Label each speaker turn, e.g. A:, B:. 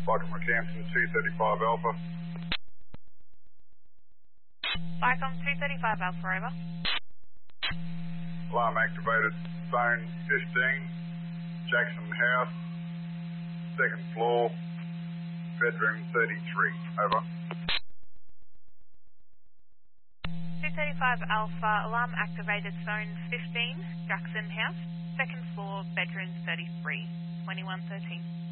A: Lycombe Rockhampton 235 Alpha.
B: Lycombe 235 Alpha, over.
A: Alarm activated, zone 15, Jackson House, 2nd floor, bedroom 33, over.
B: 235 Alpha, alarm activated, zone 15, Jackson House, 2nd floor, bedroom 33, 2113.